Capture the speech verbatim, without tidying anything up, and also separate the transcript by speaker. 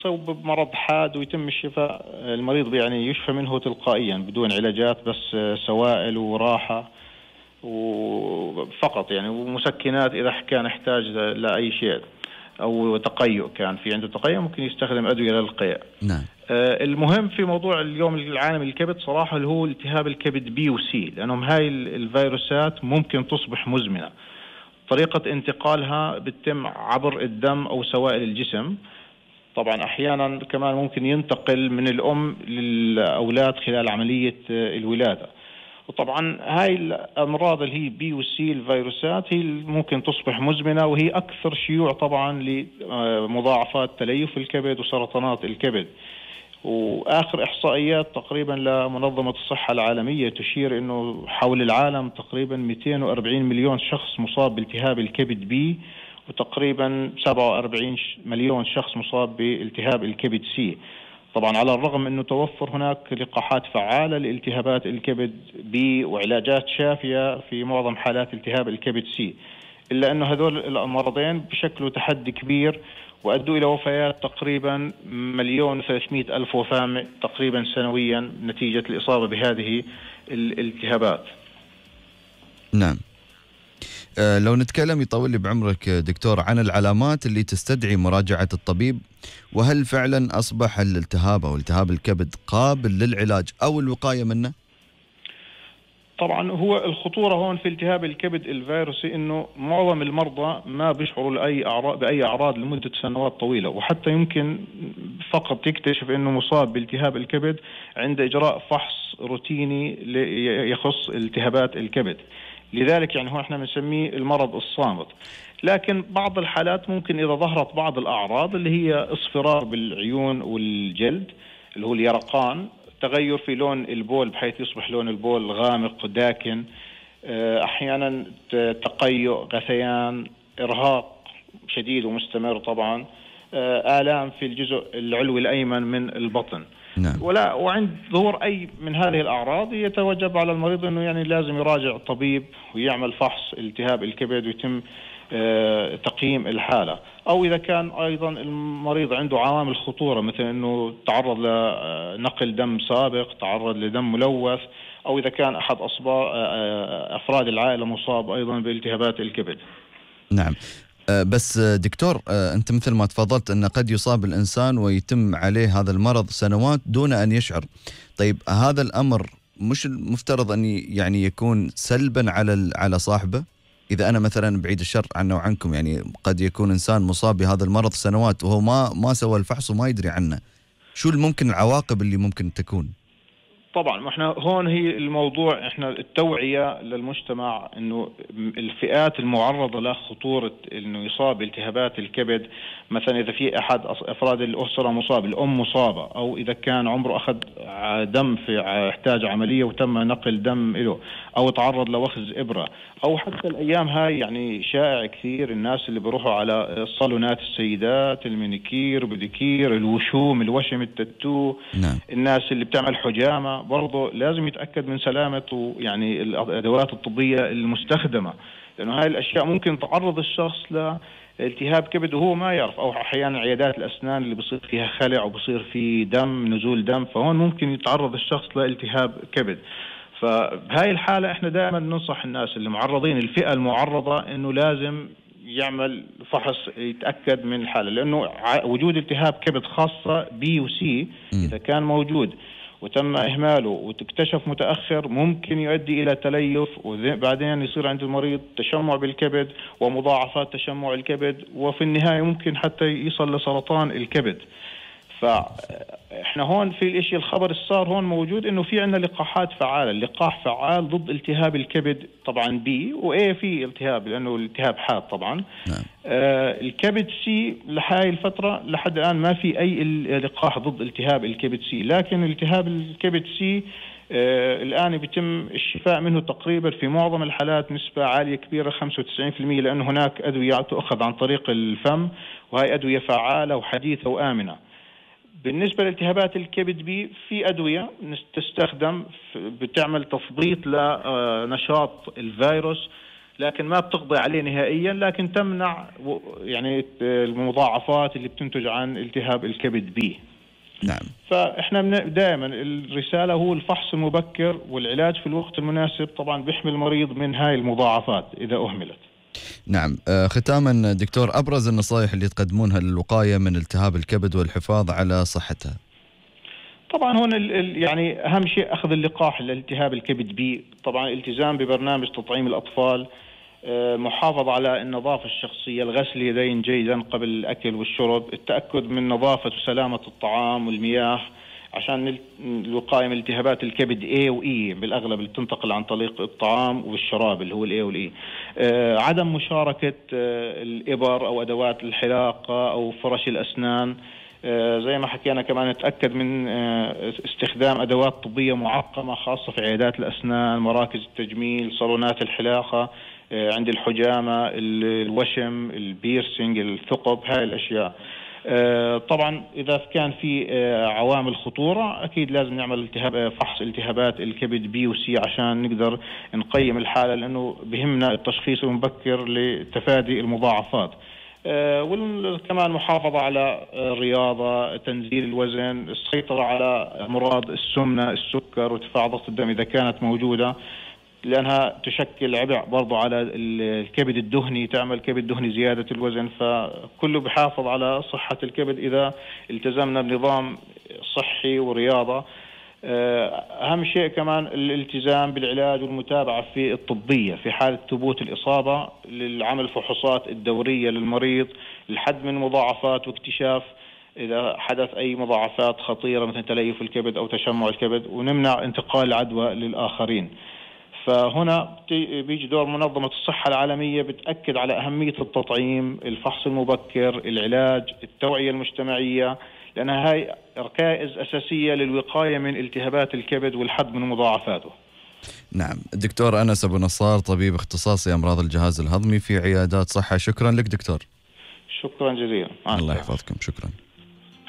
Speaker 1: يصاب بمرض حاد ويتم الشفاء، المريض يعني يشفى منه تلقائيا بدون علاجات، بس سوائل وراحة وفقط يعني، ومسكنات إذا كان يحتاج لأي شيء أو تقيؤ، كان في عنده تقيؤ ممكن يستخدم أدوية للقيء.
Speaker 2: نعم.
Speaker 1: آه المهم في موضوع اليوم العالمي للكبد صراحة اللي هو التهاب الكبد بي وسي، لأنهم هاي الفيروسات ممكن تصبح مزمنة. طريقة انتقالها بتتم عبر الدم أو سوائل الجسم. طبعا أحيانا كمان ممكن ينتقل من الأم للأولاد خلال عملية الولادة. وطبعا هاي الأمراض اللي هي بي والسي الفيروسات هي ممكن تصبح مزمنة، وهي أكثر شيوع طبعا لمضاعفات تليف الكبد وسرطانات الكبد. وآخر إحصائيات تقريبا لمنظمة الصحة العالمية تشير أنه حول العالم تقريبا مئتين وأربعين مليون شخص مصاب بالتهاب الكبد بي، وتقريبا سبعة وأربعين مليون شخص مصاب بالتهاب الكبد سي. طبعا على الرغم أنه توفر هناك لقاحات فعالة لالتهابات الكبد بي وعلاجات شافية في معظم حالات التهاب الكبد سي، إلا أنه هذول المرضين بشكلوا تحدي كبير وأدوا إلى وفيات تقريبا مليون وثلاثمئة ألف وفاة تقريبا سنويا نتيجة الإصابة بهذه الالتهابات.
Speaker 2: نعم. أه لو نتكلم يطول لي بعمرك دكتور عن العلامات اللي تستدعي مراجعة الطبيب، وهل فعلا أصبح الالتهاب أو التهاب الكبد قابل للعلاج أو الوقاية منه؟
Speaker 1: طبعا هو الخطورة هون في التهاب الكبد الفيروسي انه معظم المرضى ما بيشعروا لأي أعراض بأي أعراض لمدة سنوات طويلة، وحتى يمكن فقط يكتشف انه مصاب بالتهاب الكبد عند إجراء فحص روتيني يخص التهابات الكبد. لذلك يعني هو احنا بنسميه المرض الصامت. لكن بعض الحالات ممكن إذا ظهرت بعض الأعراض اللي هي اصفرار بالعيون والجلد اللي هو اليرقان، تغير في لون البول بحيث يصبح لون البول غامق داكن، أحيانا تقيؤ، غثيان، إرهاق شديد ومستمر، طبعا آلام في الجزء العلوي الأيمن من البطن.
Speaker 2: نعم.
Speaker 1: ولا وعند ظهور أي من هذه الأعراض يتوجب على المريض أنه يعني لازم يراجع الطبيب ويعمل فحص التهاب الكبد ويتم تقييم الحالة. أو إذا كان أيضا المريض عنده عوامل خطورة مثل أنه تعرض لنقل دم سابق، تعرض لدم ملوث، أو إذا كان أحد أفراد العائلة مصاب أيضا بالتهابات الكبد.
Speaker 2: نعم. بس دكتور أنت مثل ما تفضلت أن قد يصاب الإنسان ويتم عليه هذا المرض سنوات دون أن يشعر. طيب هذا الأمر مش المفترض أن يعني يكون سلبا على على صاحبه؟ إذا أنا مثلا بعيد الشر عنه وعنكم يعني قد يكون إنسان مصاب بهذا المرض سنوات وهو ما ما سوى الفحص وما يدري عنه، شو الممكن العواقب اللي ممكن تكون؟
Speaker 1: طبعا ما احنا هون هي الموضوع، احنا التوعية للمجتمع انه الفئات المعرضة لخطورة انه يصاب بالتهابات الكبد، مثلا اذا في احد افراد الاسرة مصاب، الام مصابة، او اذا كان عمره اخذ دم في احتاج عملية وتم نقل دم له، او تعرض لوخز ابرة، او حتى الايام هاي يعني شائع كثير الناس اللي بيروحوا على صالونات السيدات، المينيكير وبديكير، الوشوم، الوشم، التاتو.
Speaker 2: نعم.
Speaker 1: الناس اللي بتعمل حجامة برضه لازم يتأكد من سلامة يعني الأدوات الطبية المستخدمة، لأنه هاي الأشياء ممكن تعرض الشخص لالتهاب كبد وهو ما يعرف. أو أحيانا عيادات الأسنان اللي بصير فيها خلع وبصير فيه دم، نزول دم، فهون ممكن يتعرض الشخص لالتهاب كبد. فبهاي الحالة احنا دائما ننصح الناس اللي معرضين، الفئة المعرضة، انه لازم يعمل فحص يتأكد من الحالة، لأنه وجود التهاب كبد خاصة بي وسي إذا كان موجود وتم إهماله وتكتشف متأخر ممكن يؤدي إلى تليف، وبعدين يصير عند المريض تشمع بالكبد ومضاعفات تشمع الكبد، وفي النهاية ممكن حتى يصل لسرطان الكبد. فاحنا هون في الاشي الخبر الصار هون موجود انه في عندنا لقاحات فعاله، اللقاح فعال ضد التهاب الكبد طبعا بي، وايه في التهاب لانه الالتهاب حاد طبعا.
Speaker 2: نعم.
Speaker 1: آه الكبد سي لهاي الفتره لحد الان ما في اي لقاح ضد التهاب الكبد سي، لكن التهاب الكبد سي آه الان بيتم الشفاء منه تقريبا في معظم الحالات نسبه عاليه كبيره خمسة وتسعين بالمئة، لانه هناك ادويه تؤخذ عن طريق الفم، وهي ادويه فعاله وحديثه وامنه. بالنسبة لالتهابات الكبد بي في أدوية تستخدم بتعمل تثبيط لنشاط الفيروس لكن ما بتقضي عليه نهائيا، لكن تمنع يعني المضاعفات اللي بتنتج عن التهاب الكبد بي.
Speaker 2: نعم.
Speaker 1: فاحنا دائما الرساله هو الفحص المبكر والعلاج في الوقت المناسب، طبعا بيحمي المريض من هاي المضاعفات اذا اهملت.
Speaker 2: نعم. ختاما دكتور، ابرز النصائح اللي تقدمونها للوقايه من التهاب الكبد والحفاظ على صحتها.
Speaker 1: طبعا هون يعني اهم شيء اخذ اللقاح لالتهاب الكبد بي، طبعا الالتزام ببرنامج تطعيم الاطفال، محافظة على النظافة الشخصية، الغسل اليدين جيدا قبل الأكل والشرب، التأكد من نظافة وسلامة الطعام والمياه عشان الوقاية من التهابات الكبد A و E بالأغلب اللي تنتقل عن طريق الطعام والشراب اللي هو ال A وال E. آه عدم مشاركة آه الإبر أو أدوات الحلاقة أو فرش الأسنان. آه زي ما حكينا كمان نتأكد من آه استخدام أدوات طبية معقمة خاصة في عيادات الأسنان، مراكز التجميل، صالونات الحلاقة، عند الحجامة، الوشم، البيرسينج، الثقب، هاي الأشياء. طبعا إذا كان في عوامل خطورة أكيد لازم نعمل التهاب فحص التهابات الكبد بي وسي عشان نقدر نقيم الحالة، لأنه بهمنا التشخيص المبكر لتفادي المضاعفات. وكمان محافظة على الرياضة، تنزيل الوزن، السيطرة على أمراض السمنة، السكر، وارتفاع ضغط الدم إذا كانت موجودة، لأنها تشكل عبء برضو على الكبد الدهني، تعمل كبد دهني زيادة الوزن، فكله بحافظ على صحة الكبد إذا التزمنا بنظام صحي ورياضة. أهم شيء كمان الالتزام بالعلاج والمتابعة في الطبية في حالة ثبوت الإصابة، للعمل فحوصات الدورية للمريض، الحد من مضاعفات واكتشاف إذا حدث أي مضاعفات خطيرة مثل تليف الكبد أو تشمع الكبد، ونمنع انتقال العدوى للآخرين. فهنا بيجي دور منظمة الصحة العالمية، بتأكد على أهمية التطعيم، الفحص المبكر، العلاج، التوعية المجتمعية، لأنها هاي ركائز أساسية للوقاية من التهابات الكبد والحد من مضاعفاته.
Speaker 2: نعم. الدكتور أنس أبو نصار، طبيب اختصاصي أمراض الجهاز الهضمي في عيادات صحة، شكرا لك دكتور.
Speaker 1: شكرا جزيلا.
Speaker 2: الله يحفظكم. شكرا.